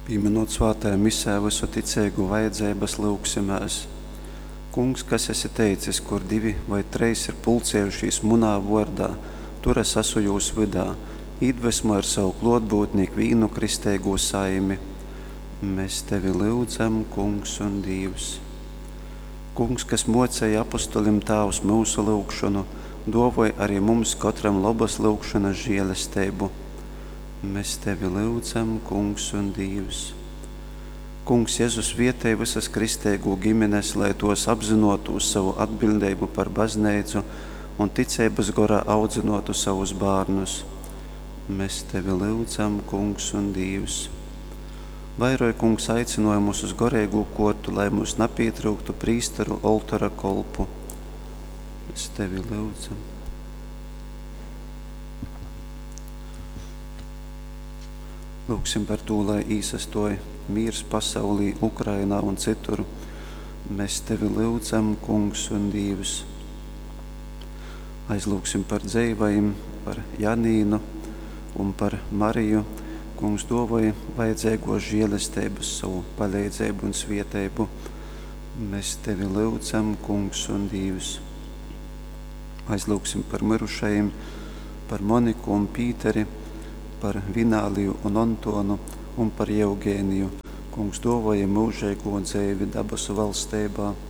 Pieminot svātajā misē visu ticēgu vajadzības lūgsimēs. Kungs, kas esi teicis, kur 2 vai 3 ir pulcējušies munā vārdā, tur es esmu jūs vidā, iedvesmo ar savu klotbūtni ikvīnu kristēgo saimi. Mēs tevi lūdzam, Kungs un Dievs. Kungs, kas mocēja apostolim Tēvs mūsu lūgšanu, dāvāj arī mums katram labas lūgšanas žēlastību. Mēs tevi lūdzam, Kungs un Dievs. Kungs, Jēzus vietēja visas kristēgo ģimenes, lai tos apzinotu savu atbildību par baznīcu un ticības garā audzinotu savus bērnus. Mēs tevi lūdzam, Kungs un Dievs. Vairoj, Kungs, aicināja mūs uz garīgo kortu, lai mūs nepietrūktu prīsteru oltara kolpu. Mēs tevi lūdzam. Lūksim par to, lai īsastoja mīrs pasaulī, Ukrainā un citur. Mēs tevi lūdzam, Kungs un Dievs. Aizlūksim par dzīvajiem, par Janīnu un par Mariju. Kungs dāvāja vajadzīgo žēlastības, savu palīdzību un svētību. Mēs tevi lūdzam, Kungs un Dievs. Aizlūksim par mirušajiem, par Moniku un Pīteri, par Vināliju un Antonu un par Eugēniju. Kungs dāvāja mūžīgo dzīvi dabasu valstībā.